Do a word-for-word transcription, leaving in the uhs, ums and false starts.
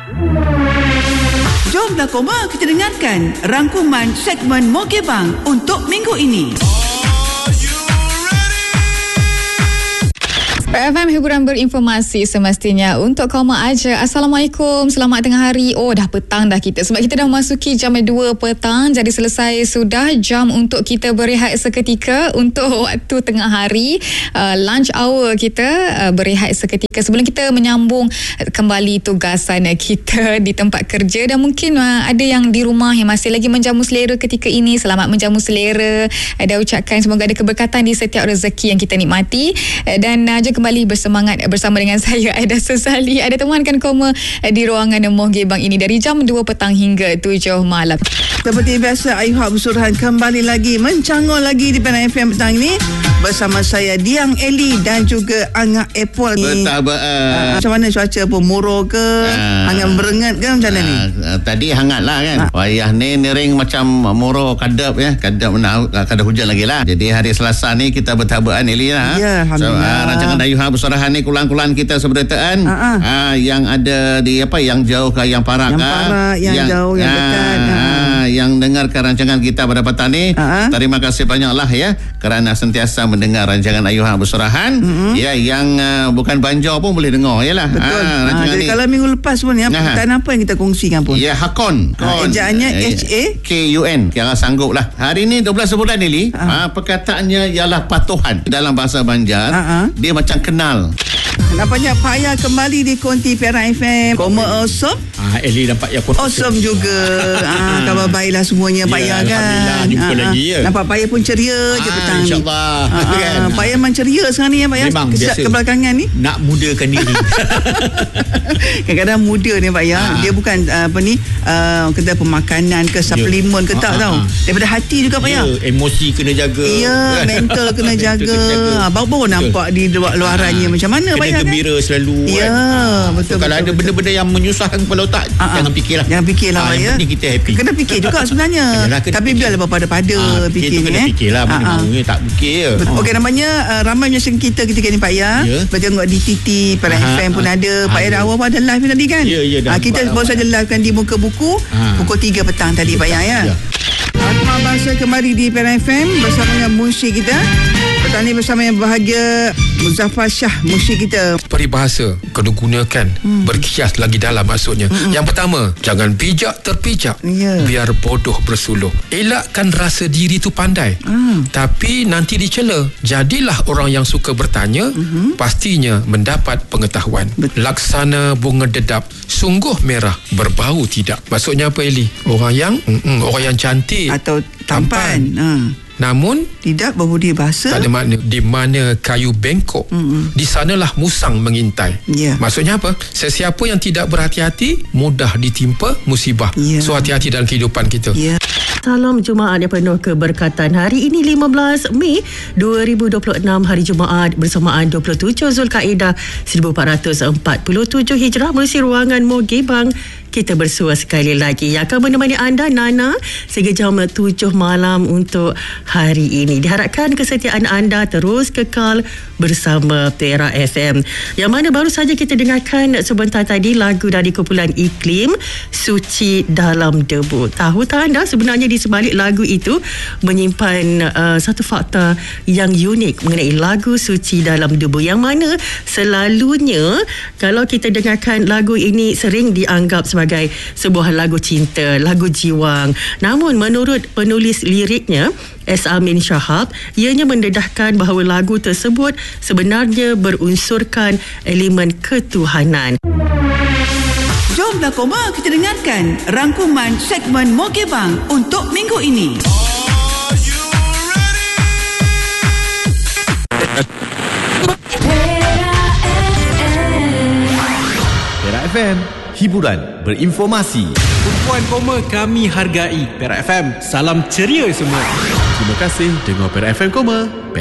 Jomlah koma kita dengarkan rangkuman segmen Mogebang untuk minggu ini. P F M hiburan berinformasi semestinya untuk koma aja. Assalamualaikum, selamat tengah hari. Oh, dah petang dah kita. Sebab kita dah masuki jam dua petang. Jadi selesai sudah jam untuk kita berehat seketika untuk waktu tengah hari. Uh, lunch hour kita uh, berehat seketika sebelum kita menyambung kembali tugasan kita di tempat kerja. Dan mungkin uh, ada yang di rumah yang masih lagi menjamu selera ketika ini. Selamat menjamu selera. Ada ucapkan semoga ada keberkatan di setiap rezeki yang kita nikmati. Uh, dan uh, kembali bersemangat bersama dengan saya Aida Suzali. Ada temankan koma di ruangan Mogebang ini dari jam dua petang hingga tujuh malam. Seperti biasa, Ayuha Bersuruhan kembali lagi mencangol lagi di Penang F M petang ini bersama saya Diang Eli dan juga Angah Apple ni. Betul. Uh, macam mana cuaca pun murah ke? Uh, hangat berengat ke macam mana uh, ni? Uh, tadi hangat lah kan. Uh. Wayah ni nering macam murah kadap ya. Kadap nak kada hujan lagi lah. Jadi hari Selasa ni kita bertabaan Eli lah. Ya, Alhamdulillah. So, uh, rancangan Ayuha Bersurahan ni kulang-kulang kita seberitaan uh-uh. uh, yang ada di apa yang jauh ke yang parak yang parak, yang, yang jauh, yang uh, dekat uh. yang dengarkan rancangan kita pada petang ni uh-uh. terima kasih banyaklah ya kerana sentiasa mendengar rancangan Ayuha Bersurahan uh-huh. ya yang uh, bukan Banjar pun boleh dengar yalah. Betul. Uh, uh, jadi kalau minggu lepas pun ya uh-huh. dan apa yang kita kongsikan pun ya Hakon uh, ejaannya H A K U N kira sanggup lah. Hari ni dua belas bulan ni uh-huh. uh, perkataannya ialah patuhan dalam bahasa Banjar uh-huh. dia macam kenal. Nampaknya Pak Ayah kembali di konti Penang F M. Koma awesome. Ah, Eli nampak yang awesome, awesome juga. ah, Khabar baiklah semuanya Pak Ayah kan. Alhamdulillah jumpa ah, lagi ya. Nampak Pak Ayah pun ceria ah, je petang ni. InsyaAllah. Ah, kan? Pak Ayah memang ceria sekarang ni ya Pak Ayah. Memang Kesat biasa. Kebelakangan ni. Nak mudakan diri. Kadang-kadang muda ni Pak Ayah. Ah. Dia bukan uh, apa ni uh, kata pemakanan ke suplemen ke tak ah, tahu. Ah, Daripada hati juga Pak Ayah. Ya, emosi kena jaga. Ya, mental kena jaga. Ah, baru-baru nampak di luarannya ah, macam mana Pak Ayah. Kena gembira kan? Selalu. Ya, kan? betul. So, kalau betul, ada betul. benda-benda yang menyusahkan kepala otak, ah, jangan fikirlah. Jangan fikirlah ah, Pak Ayah. Yang penting kita happy. Kena fikir juga sebenarnya. Yalah, tapi fikir. biarlah berpada-pada ah, fikirnya. Kena eh. fikirlah. Benda ah, ah. tak fikir. Oh. Okey, namanya uh, ramai menyaksikan kita ketika ni Pak Ayah. Ya. Bertengok di T T, Penang F M pun ah, ada. Pak Ayah awal pun ada live tadi kan? Ya, ya. Ah, kita baru saja live kan di Muka Buku ah. pukul tiga petang tadi Pak Ayah ya. ya. Akmal Bahasa kembali di Penang F M bersama dengan Munsyi kita. Petang ni bersama yang bahagia Muzaffar Shah, Munsyi kita. Peribahasa kena gunakan hmm. berkias lagi dalam maksudnya. Hmm. Yang pertama, jangan bijak terpijak, yeah. biar bodoh bersuluh. Elakkan rasa diri tu pandai, hmm. tapi nanti dicela. Jadilah orang yang suka bertanya, hmm. pastinya mendapat pengetahuan. Betul. Laksana bunga dedap, sungguh merah, berbau tidak. Maksudnya apa Eli? Orang yang mm, orang yang cantik atau tampan, tampan. Hmm. namun tidak berbudi bahasa. Tak ada makna. Di mana kayu bengkok, mm-hmm. di sanalah musang mengintai. Yeah. Maksudnya apa? Sesiapa yang tidak berhati-hati mudah ditimpa musibah. Yeah. So hati-hati dalam kehidupan kita. Yeah. Salam Jumaat yang penuh keberkatan. Hari ini lima belas Mei dua ribu dua puluh enam, hari Jumaat bersamaan dua puluh tujuh Zulkaidah seribu empat ratus empat puluh tujuh Hijrah. Melalui ruangan Mogebang kita bersua sekali lagi yang akan menemani anda Nana sehingga jam tujuh malam untuk hari ini. Diharapkan kesetiaan anda terus kekal bersama Tera F M. Yang mana baru saja kita dengarkan sebentar tadi lagu dari kumpulan Iklim, Suci Dalam Debu. Tahu tak anda sebenarnya di sebalik lagu itu menyimpan uh, satu fakta yang unik mengenai lagu Suci Dalam Debu, yang mana selalunya kalau kita dengarkan lagu ini sering dianggap sebagai sebuah lagu cinta, lagu jiwang. Namun menurut penulis liriknya S. Amin Shahab, ianya mendedahkan bahawa lagu tersebut sebenarnya berunsurkan elemen ketuhanan. Jomlah koma kita dengarkan rangkuman segmen Mogebang untuk minggu ini. Tera F M, hiburan berinformasi. Tumpuan koma kami hargai. Perak F M, salam ceria semua. Terima kasih dengar Perak F M Koma.